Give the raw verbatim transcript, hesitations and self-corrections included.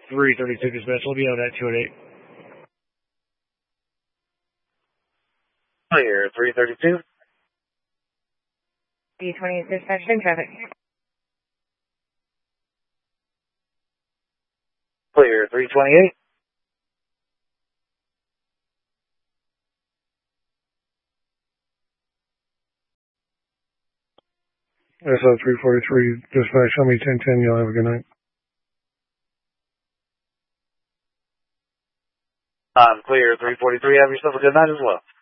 three thirty-two dispatch. Let me know that two eight eight. Clear, three thirty-two. D twenty dispatch in traffic. Clear, three twenty-eight. S O three forty-three dispatch, show me ten ten, y'all have a good night. I'm clear, three forty-three. Have yourself a good night as well.